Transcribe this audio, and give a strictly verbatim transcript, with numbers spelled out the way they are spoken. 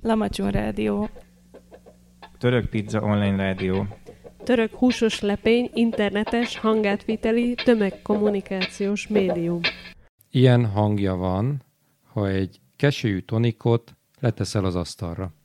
Lamacson Rádió. Török Pizza Online Rádió. Török húsos lepény, internetes, hangátviteli, tömegkommunikációs médium. Ilyen hangja van, ha egy keselyű tonikot leteszel az asztalra.